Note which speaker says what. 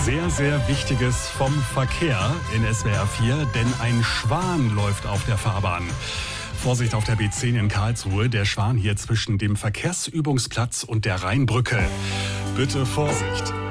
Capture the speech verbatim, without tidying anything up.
Speaker 1: Sehr, sehr Wichtiges vom Verkehr in S W R vier, denn ein Schwan läuft auf der Fahrbahn. Vorsicht auf der B zehn in Karlsruhe, der Schwan hier zwischen dem Verkehrsübungsplatz und der Rheinbrücke. Bitte Vorsicht!